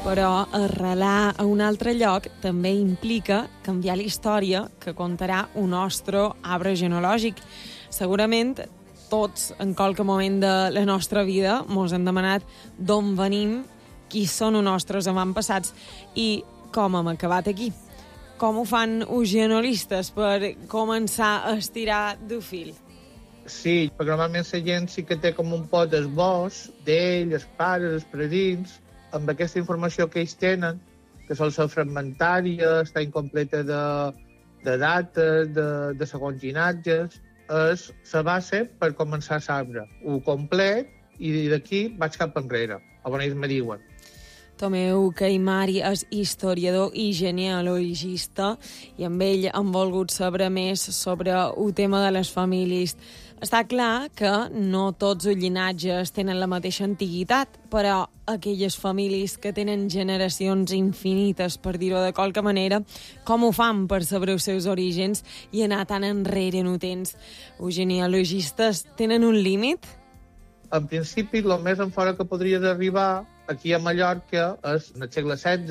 Però arrelar a un altre lloc també implica canviar la història que contarà un nostre arbre genealògic. Segurament tots, en qualque moment de la nostra vida, mos han demanat d'on venim, qui són els nostres avantpassats i com hem acabat aquí. Com ho fan els genealogistes per començar a estirar del fil? Sí, perquè normalment la gent sí que té com un pot d'esbós d'ell, els pares, els presins, amb aquesta informació que ells tenen, que sol ser fragmentària, està incompleta de dates, de segons llinatges, és la base per començar l'arbre. Ho complet i d'aquí vaig cap enrere, on ells me diuen. Tomeu Caimari és historiador i genealogista i amb ell hem volgut saber més sobre el tema de les famílies. Està clar que no tots els llinatges tenen la mateixa antiguitat, però aquelles famílies que tenen generacions infinites, per dir-ho de qualque manera, com ho fan per saber els seus orígens i anar tan enrere en el temps? Els genealogistes tenen un límit? En principi, el més enfora que podries arribar aquí a Mallorca és en el segle XVI,